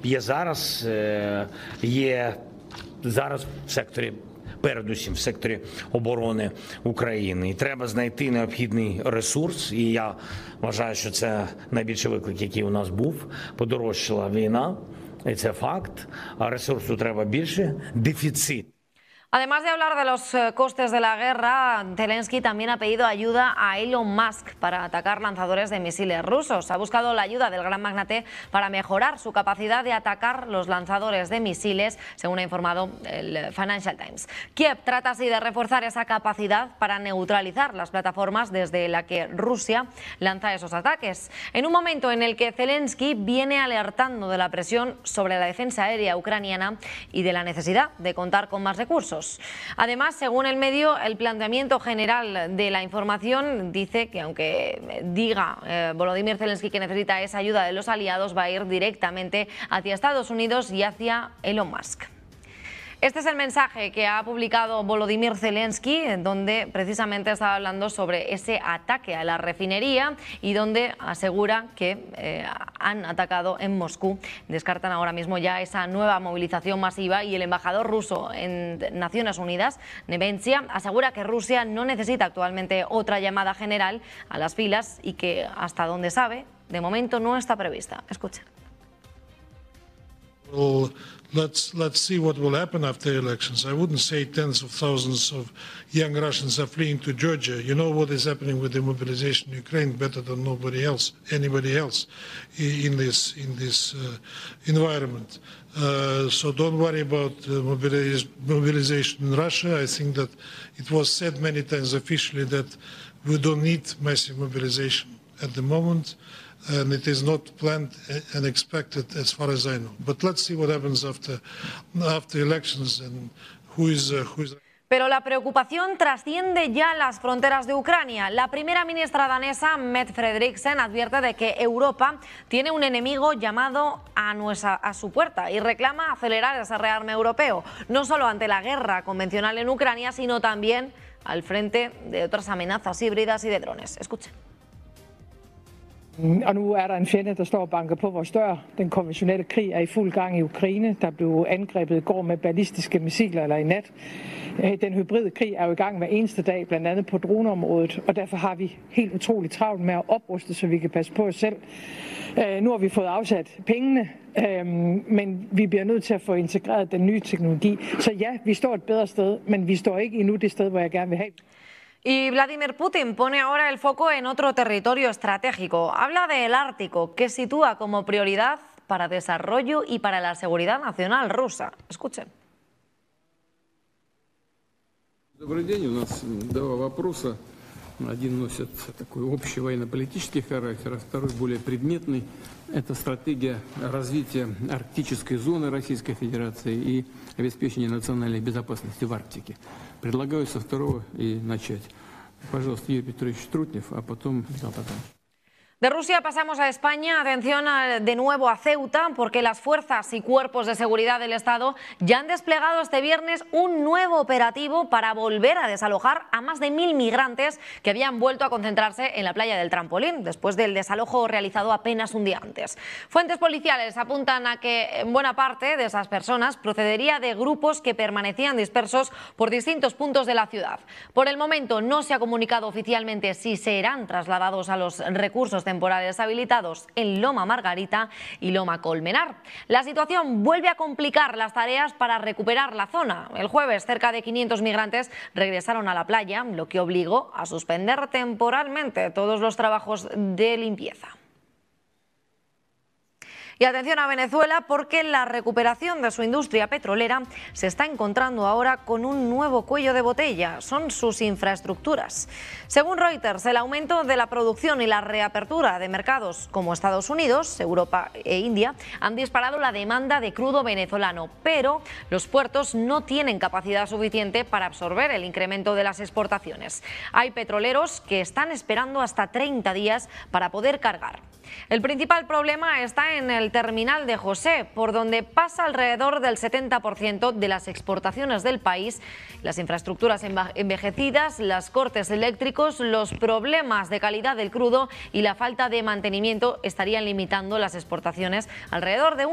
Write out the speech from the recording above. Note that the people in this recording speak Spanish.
є зараз, в секторі, передусім в секторі оборони України. І треба знайти необхідний ресурс, і я вважаю, що це найбільший виклик, який у нас був. Подорожчала війна, і це факт, а ресурсу треба більше, дефіцит. Además de hablar de los costes de la guerra, Zelensky también ha pedido ayuda a Elon Musk para atacar lanzadores de misiles rusos. Ha buscado la ayuda del gran magnate para mejorar su capacidad de atacar los lanzadores de misiles, según ha informado el Financial Times. Kiev trata así de reforzar esa capacidad para neutralizar las plataformas desde las que Rusia lanza esos ataques. En un momento en el que Zelensky viene alertando de la presión sobre la defensa aérea ucraniana y de la necesidad de contar con más recursos. Además, según el medio, el planteamiento general de la información dice que aunque diga Volodymyr Zelensky que necesita esa ayuda de los aliados, va a ir directamente hacia Estados Unidos y hacia Elon Musk. Este es el mensaje que ha publicado Volodymyr Zelensky, donde precisamente estaba hablando sobre ese ataque a la refinería y donde asegura que han atacado en Moscú. Descartan ahora mismo ya esa nueva movilización masiva y el embajador ruso en Naciones Unidas, Nevencia, asegura que Rusia no necesita actualmente otra llamada general a las filas y que, hasta donde sabe, de momento no está prevista. Escuchen. Well, let's see what will happen after the elections. I wouldn't say tens of thousands of young Russians are fleeing to Georgia. You know what is happening with the mobilization in Ukraine better than anybody else in this environment. So don't worry about mobilization in Russia. I think that it was said many times officially that we don't need massive mobilization at the moment. And it is not planned and expected as far as I know. But let's see what happens after elections and who is. Pero la preocupación trasciende ya las fronteras de Ucrania. La primera ministra danesa, Mette Frederiksen, advierte de que Europa tiene un enemigo llamado a su puerta y reclama acelerar ese rearme europeo, no solo ante la guerra convencional en Ucrania, sino también al frente de otras amenazas híbridas y de drones. Escuchen. Og nu er der en fjende, der står og banker på vores dør. Den konventionelle krig er i fuld gang i Ukraine. Der blev angrebet i går med ballistiske missiler eller i nat. Den hybride krig er jo i gang hver eneste dag, blandt andet på droneområdet, og derfor har vi helt utroligt travlt med at opruste, så vi kan passe på os selv. Nu har vi fået afsat pengene, men vi bliver nødt til at få integreret den nye teknologi. Så ja, vi står et bedre sted, men vi står ikke endnu det sted, hvor jeg gerne vil have. Y Vladimir Putin pone ahora el foco en otro territorio estratégico. Habla del Ártico, que sitúa como prioridad para desarrollo y para la seguridad nacional rusa. Escuchen. Добрый день. У нас два вопроса. Один носит такой общий военно-политический характер, а второй более предметный. Это стратегия развития арктической зоны Российской Федерации и обеспечения национальной безопасности в Арктике. Предлагаю со второго и начать. Пожалуйста, Юрий Петрович Трутнев, а потом Михаил Потанович. De Rusia pasamos a España. Atención de nuevo a Ceuta, porque las fuerzas y cuerpos de seguridad del Estado ya han desplegado este viernes un nuevo operativo para volver a desalojar a más de 1000 migrantes que habían vuelto a concentrarse en la playa del Trampolín, después del desalojo realizado apenas un día antes. Fuentes policiales apuntan a que buena parte de esas personas procedería de grupos que permanecían dispersos por distintos puntos de la ciudad. Por el momento no se ha comunicado oficialmente si serán trasladados a los recursos temporales habilitados en Loma Margarita y Loma Colmenar. La situación vuelve a complicar las tareas para recuperar la zona. El jueves, cerca de 500 migrantes regresaron a la playa, lo que obligó a suspender temporalmente todos los trabajos de limpieza. Y atención a Venezuela, porque la recuperación de su industria petrolera se está encontrando ahora con un nuevo cuello de botella. Son sus infraestructuras. Según Reuters, el aumento de la producción y la reapertura de mercados como Estados Unidos, Europa e India han disparado la demanda de crudo venezolano, pero los puertos no tienen capacidad suficiente para absorber el incremento de las exportaciones. Hay petroleros que están esperando hasta 30 días para poder cargar. El principal problema está en el terminal de José, por donde pasa alrededor del 70% de las exportaciones del país. Las infraestructuras envejecidas, los cortes eléctricos, los problemas de calidad del crudo y la falta de mantenimiento estarían limitando las exportaciones alrededor de